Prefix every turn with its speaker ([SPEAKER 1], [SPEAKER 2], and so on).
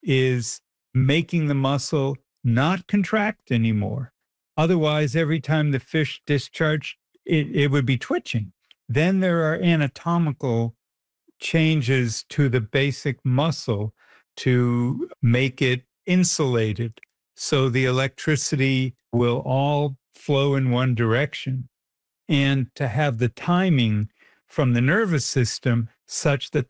[SPEAKER 1] is making the muscle not contract anymore. Otherwise, every time the fish discharged, it would be twitching. Then there are anatomical changes to the basic muscle to make it insulated. So the electricity will all flow in one direction, and to have the timing from the nervous system such that